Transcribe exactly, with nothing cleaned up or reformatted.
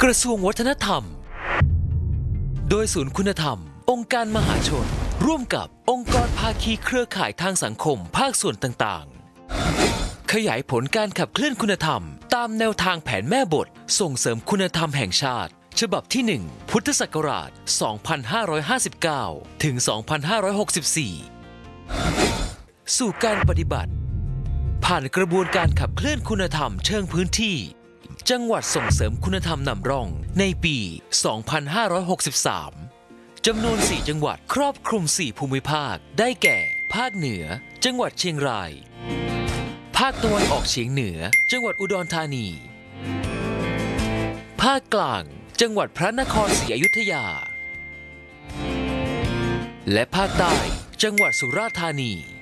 กระทรวงวัฒนธรรมโดยศูนย์คุณธรรมองค์การมหาชนร่วมกับองค์กรภาคีเครือข่ายทางสังคมภาคส่วนต่างๆขยายผลการขับเคลื่อนคุณธรรมตามแนวทางแผนแม่บทส่งเสริมคุณธรรมแห่งชาติฉบับที่หนึ่งพุทธศักราช สองพันห้าร้อยห้าสิบเก้า ถึง สองพันห้าร้อยหกสิบสี่ สู่การปฏิบัติผ่านกระบวนการขับเคลื่อนคุณธรรมเชิงพื้นที่จังหวัดส่งเสริมคุณธรรมนำร่องในปี สองพันห้าร้อยหกสิบสาม จำนวน สี่ จังหวัดครอบคลุม สี่ ภูมิภาคได้แก่ ภาคเหนือจังหวัดเชียงรายภาคตะวันออกเฉียงเหนือจังหวัดอุดรธานีภาคกลางจังหวัดพระนครศรีอยุธยาและภาคใต้จังหวัดสุราษฎร์ธานี